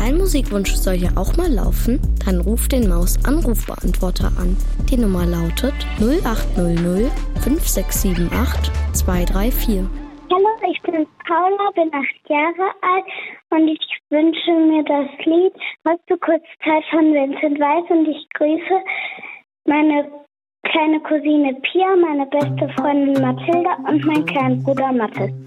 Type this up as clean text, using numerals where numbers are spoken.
Dein Musikwunsch soll hier auch mal laufen? Dann ruf den Maus-Anrufbeantworter an. Die Nummer lautet 0800 5678 234. Hallo, ich bin Paula, bin 8 Jahre alt und ich wünsche mir das Lied Hast du kurz Zeit von Vincent Weiss und ich grüße meine kleine Cousine Pia, meine beste Freundin Mathilda und meinen kleinen Bruder Mathis.